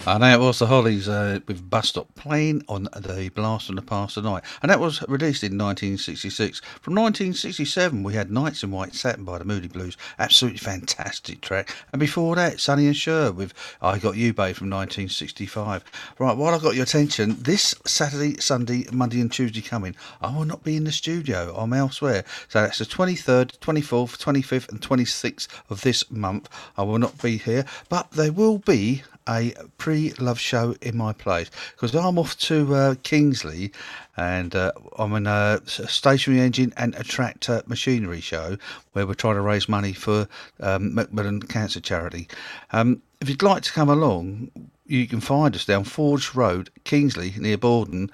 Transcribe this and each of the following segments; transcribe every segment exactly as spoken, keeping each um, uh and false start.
And that was the Hollies uh, with Bus Stop playing on the Blast from the Past tonight. And that was released in nineteen sixty-six. From nineteen sixty-seven, we had Nights in White Satin by the Moody Blues. Absolutely fantastic track. And before that, Sonny and Cher with I Got You, Babe from nineteen sixty-five. Right, while I got your attention, this Saturday, Sunday, Monday and Tuesday coming, I will not be in the studio. I'm elsewhere. So that's the twenty-third, twenty-fourth, twenty-fifth and twenty-sixth of this month. I will not be here. But there will be a pre-love show in my place because I'm off to uh, Kingsley and uh, I'm in a stationary engine and a tractor machinery show where we're trying to raise money for um, Macmillan Cancer Charity. Um, if you'd like to come along, you can find us down Forge Road, Kingsley, near Borden,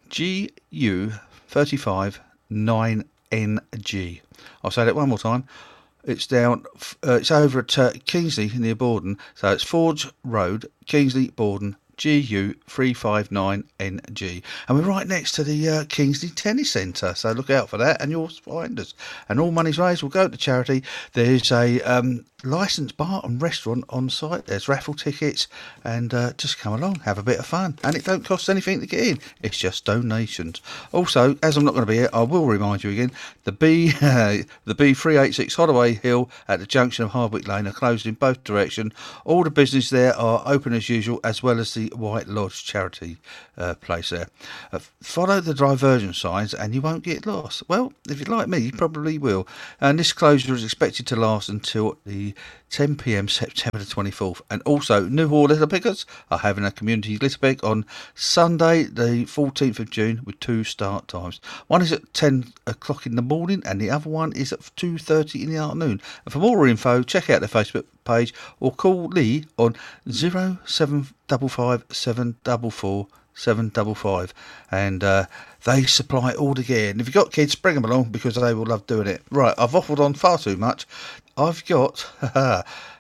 G U thirty-five nine N G. I'll say that one more time. It's down. Uh, it's over at uh, Kingsley near Borden. So it's Forge Road, Kingsley, Borden, G U three five nine N G, and we're right next to the uh, Kingsley Tennis Centre. So look out for that, and you'll find us. And all monies raised will go to charity. There's a um, licensed bar and restaurant on site. There's raffle tickets, and uh, just come along, have a bit of fun. And it don't cost anything to get in. It's just donations. Also, as I'm not going to be here, I will remind you again: the B, uh, the B three eighty-six Holloway Hill at the junction of Hardwick Lane are closed in both directions. All the business there are open as usual, as well as the White Lodge charity uh, place there. Uh, follow the diversion signs and you won't get lost. Well, if you're like me, you probably will. And this closure is expected to last until the ten p.m. September the twenty-fourth. And also, New Hall Litter Pickers are having a community litter pick on Sunday the fourteenth of June with two start times. One is at ten o'clock in the morning and the other one is at two thirty in the afternoon. And for more info, check out their Facebook page or call Lee on zero seven five five seven four four seven five five, and uh, they supply all the gear. And if you've got kids, bring them along because they will love doing it. Right, I've waffled on far too much. I've got uh,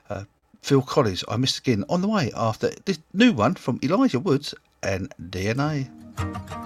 Phil Collins, I Missed Again, on the way after this new one from Elijah Woods and D N A.